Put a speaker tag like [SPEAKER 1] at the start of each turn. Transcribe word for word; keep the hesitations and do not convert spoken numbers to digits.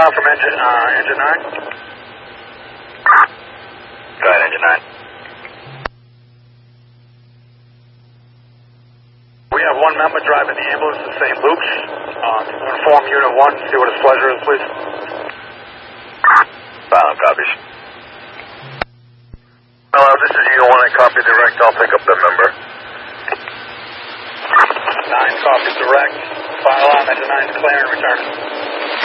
[SPEAKER 1] now from engine, uh, engine nine.
[SPEAKER 2] Go ahead, engine nine.
[SPEAKER 1] We have one member driving the ambulance to Saint Luke's. Uh, inform Unit one, see what his pleasure is, please.
[SPEAKER 2] Silent copies.
[SPEAKER 3] Hello, this is Unit one. I copy direct. I'll pick up the member.
[SPEAKER 1] nine, copy direct. Fire alarm, engine nine, clear and return.